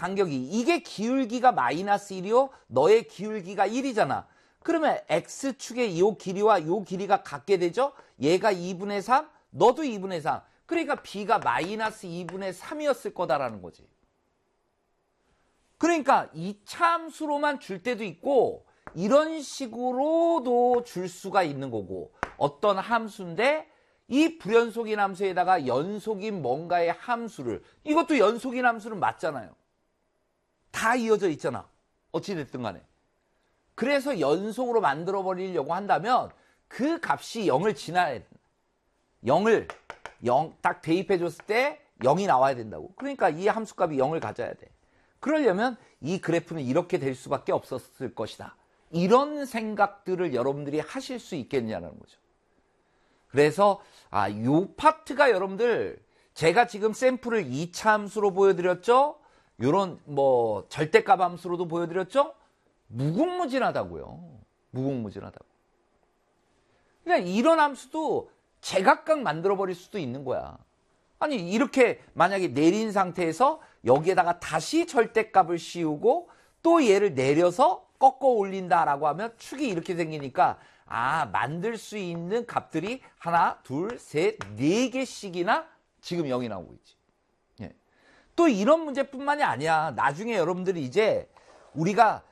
간격이 이게 기울기가 마이너스 1이요. 너의 기울기가 1이잖아. 그러면 x축의 이 길이와 이 길이가 같게 되죠. 얘가 2분의 3, 너도 2분의 3. 그러니까 b가 마이너스 2분의 3이었을 거다라는 거지. 그러니까 이차 함수로만 줄 때도 있고 이런 식으로도 줄 수가 있는 거고, 어떤 함수인데 이 불연속인 함수에다가 연속인 뭔가의 함수를, 이것도 연속인 함수는 맞잖아요. 다 이어져 있잖아. 어찌됐든 간에. 그래서 연속으로 만들어 버리려고 한다면 그 값이 0을 지나야 된다. 0을 딱 대입해 줬을 때 0이 나와야 된다고. 그러니까 이 함수값이 0을 가져야 돼. 그러려면 이 그래프는 이렇게 될 수밖에 없었을 것이다. 이런 생각들을 여러분들이 하실 수 있겠냐는 거죠. 그래서 요 파트가 여러분들, 제가 지금 샘플을 2차 함수로 보여드렸죠. 요런 뭐 절대값 함수로도 보여드렸죠. 무궁무진하다고요. 무궁무진하다고. 그러니까 이런 함수도 제각각 만들어 버릴 수도 있는 거야. 아니 이렇게 만약에 내린 상태에서 여기에다가 다시 절대값을 씌우고 또 얘를 내려서 꺾어 올린다라고 하면 축이 이렇게 생기니까 만들 수 있는 값들이 하나, 둘, 셋, 네 개씩이나 지금 0이 나오고 있지. 예. 또 이런 문제뿐만이 아니야. 나중에 여러분들이 이제 우리가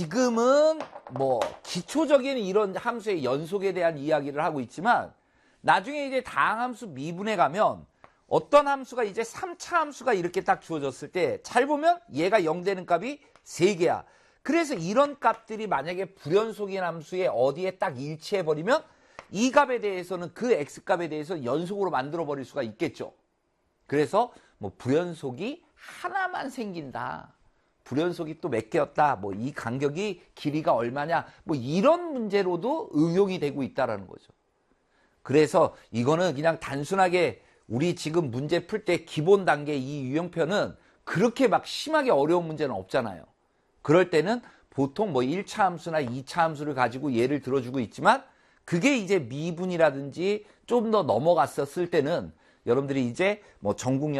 지금은 뭐 기초적인 이런 함수의 연속에 대한 이야기를 하고 있지만 나중에 이제 다항함수 미분에 가면 어떤 함수가 이제 3차 함수가 이렇게 딱 주어졌을 때 잘 보면 얘가 0 되는 값이 3개야. 그래서 이런 값들이 만약에 불연속인 함수에 어디에 딱 일치해버리면 이 값에 대해서는 그 x값에 대해서 연속으로 만들어 버릴 수가 있겠죠. 그래서 뭐 불연속이 하나만 생긴다. 불연속이 또 몇 개였다. 뭐 이 간격이 길이가 얼마냐. 뭐 이런 문제로도 응용이 되고 있다는 거죠. 그래서 이거는 그냥 단순하게 우리 지금 문제 풀 때 기본 단계 이 유형편은 그렇게 막 심하게 어려운 문제는 없잖아요. 그럴 때는 보통 뭐 1차 함수나 2차 함수를 가지고 예를 들어주고 있지만 그게 이제 미분이라든지 좀 더 넘어갔었을 때는 여러분들이 이제 뭐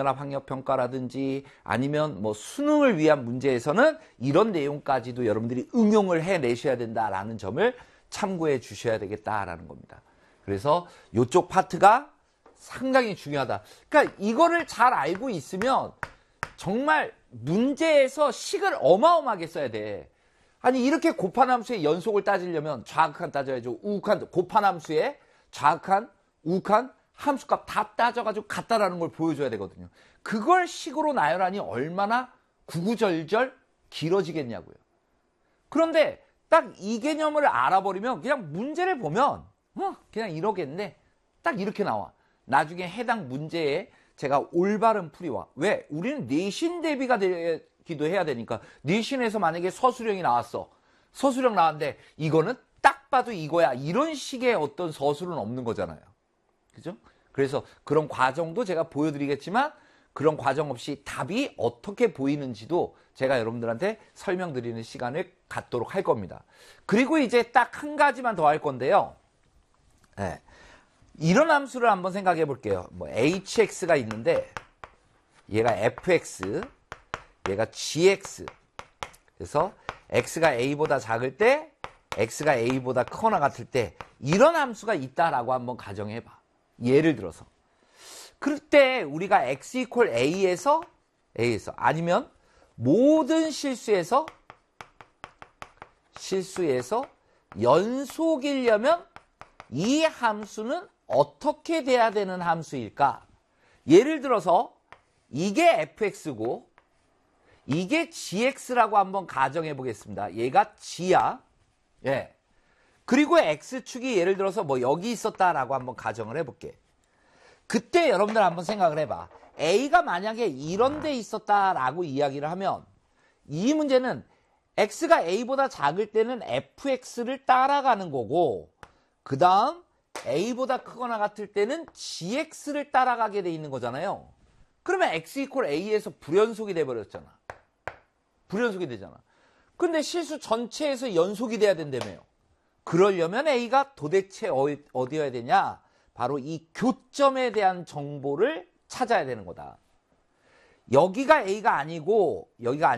전국연합학력평가라든지 아니면 뭐 수능을 위한 문제에서는 이런 내용까지도 여러분들이 응용을 해내셔야 된다라는 점을 참고해 주셔야 되겠다라는 겁니다. 그래서 이쪽 파트가 상당히 중요하다. 그러니까 이거를 잘 알고 있으면 정말 문제에서 식을 어마어마하게 써야 돼. 아니 이렇게 곱한 함수의 연속을 따지려면 좌극한 따져야죠. 우극한, 곱한 함수의 좌극한, 우극한 함수값 다 따져가지고 같다라는 걸 보여줘야 되거든요. 그걸 식으로 나열하니 얼마나 구구절절 길어지겠냐고요. 그런데 딱 이 개념을 알아버리면 그냥 문제를 보면 그냥 이러겠네. 딱 이렇게 나와. 나중에 해당 문제에 제가 올바른 풀이와, 왜? 우리는 내신 대비가 되기도 해야 되니까. 내신에서 만약에 서술형이 나왔어. 서술형 나왔는데 이거는 딱 봐도 이거야. 이런 식의 어떤 서술은 없는 거잖아요. 그죠? 그래서 그런 과정도 제가 보여드리겠지만 그런 과정 없이 답이 어떻게 보이는지도 제가 여러분들한테 설명드리는 시간을 갖도록 할 겁니다. 그리고 이제 딱 한 가지만 더 할 건데요. 네. 이런 함수를 한번 생각해 볼게요. 뭐 hx가 있는데 얘가 fx, 얘가 gx. 그래서 x가 a보다 작을 때, x가 a보다 크거나 같을 때 이런 함수가 있다라고 한번 가정해 봐. 예를 들어서. 그럴 때 우리가 x 이퀄 a에서 아니면 모든 실수에서 연속이려면 이 함수는 어떻게 돼야 되는 함수일까? 예를 들어서 이게 fx고 이게 gx라고 한번 가정해 보겠습니다. 얘가 g야. 예. 그리고 x축이 예를 들어서 뭐 여기 있었다라고 한번 가정을 해볼게. 그때 여러분들 한번 생각을 해봐. a가 만약에 이런 데 있었다라고 이야기를 하면 이 문제는 x가 a보다 작을 때는 fx를 따라가는 거고 그 다음 a보다 크거나 같을 때는 gx를 따라가게 돼 있는 거잖아요. 그러면 x 이퀄 a에서 불연속이 돼버렸잖아. 불연속이 되잖아. 근데 실수 전체에서 연속이 돼야 된다며요. 그러려면 a가 도대체 어디여야 되냐? 바로 이 교점에 대한 정보를 찾아야 되는 거다. 여기가 a가 아니고 여기가